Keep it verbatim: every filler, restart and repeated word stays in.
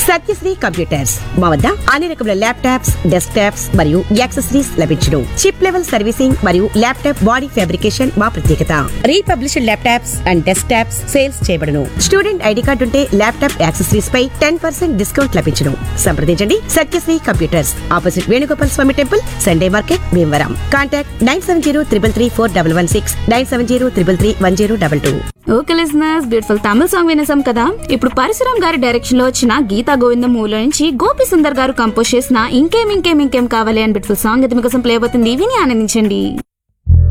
Satyasri computers మా వద్ద అన్ని రకముల ల్యాప్టాప్స్, డెస్క్ టాప్స్ మరియు యాక్సెసరీస్ లభించును. చిప్ లెవెల్ సర్వీసింగ్ మరియు ల్యాప్టాప్ బాడీ ఫ్యాబ్రికేషన్ మా ప్రత్యేకత. Republished laptops and desk tops sales చేయబడును. స్టూడెంట్ ఐడి కార్డు ఉంటే ల్యాప్టాప్ యాక్సెసరీస్ పై టెన్ పర్సెంట్ డిస్కౌంట్ లభించును. సంప్రదించండి సత్యశ్రీ కంప్యూటర్స్, ఆపోజిట్ వేణుగోపాల్ స్వామి temple, Sunday market, Bhimavaram. Contact nine seven zero triple three four double one six, nine seven zero triple three one zero double two. Okay listeners, beautiful తమిళ song వినేసాం కదా. ఇప్పుడు పరశురామ్ గారి direction లో వచ్చిన గీతా గోవిందం మూవీలో నుంచి గోపి సుందర్ గారు కంపోజ్ చేసిన ఇంకేం ఇంకేం ఇంకేం కావాలి అని బ్యూటిఫుల్ సాంగ్ ఇది మీకోసం ప్లే అవుతుంది. విని ఆనందించండి.